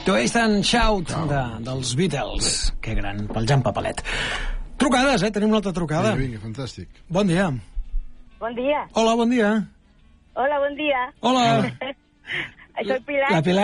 Twist and Shout dels Beatles. Que gran, pel Jan Papalet. Trucades, tenim una altra trucada. Vinga, fantàstic. Bon dia. Bon dia. Hola, bon dia. Hola, bon dia. Hola. Soy Pilar. La Pilar.